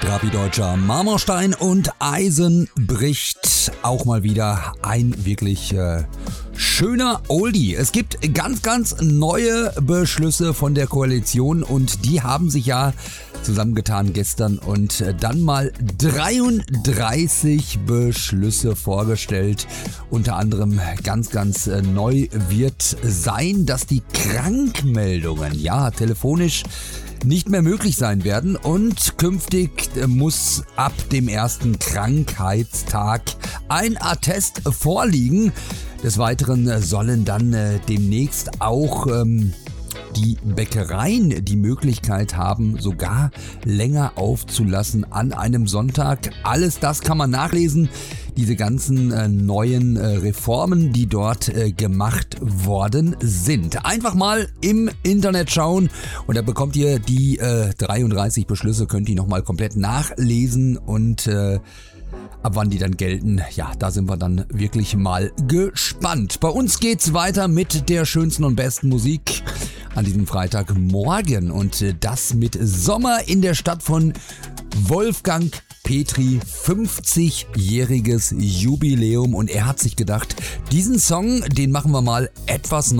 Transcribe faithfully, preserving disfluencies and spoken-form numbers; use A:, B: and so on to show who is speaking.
A: Rapi-Deutscher Marmorstein und Eisen bricht auch mal wieder ein wirklich äh, schöner Oldie. Es gibt ganz, ganz neue Beschlüsse von der Koalition und die haben sich ja zusammengetan gestern und dann mal dreiunddreißig Beschlüsse vorgestellt. Unter anderem ganz, ganz neu wird sein, dass die Krankmeldungen, ja, telefonisch nicht mehr möglich sein werden und künftig muss ab dem ersten Krankheitstag ein Attest vorliegen. Des Weiteren sollen dann äh, demnächst auch ähm, die Bäckereien die Möglichkeit haben, sogar länger aufzulassen an einem Sonntag. Alles das kann man nachlesen. Diese ganzen äh, neuen äh, Reformen, die dort äh, gemacht worden sind. Einfach mal im Internet schauen und da bekommt ihr die äh, dreiunddreißig Beschlüsse, könnt ihr nochmal komplett nachlesen und äh, ab wann die dann gelten, ja, da sind wir dann wirklich mal gespannt. Bei uns geht's weiter mit der schönsten und besten Musik an diesem Freitagmorgen und äh, das mit Sommer in der Stadt von Wolfgang Petri, fünfzigjähriges Jubiläum und er hat sich gedacht, diesen Song, den machen wir mal etwas